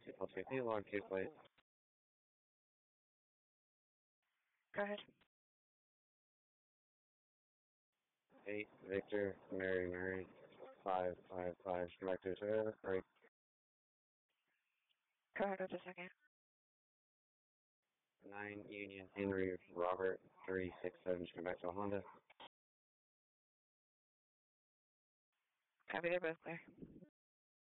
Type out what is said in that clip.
2 Can you log 2, please? Go ahead. 8 Victor Mary 555. Come back to Toyota. Right. Go ahead with a second. 9 Union Henry Robert 367. Come back to a Honda. Copy, they're both there.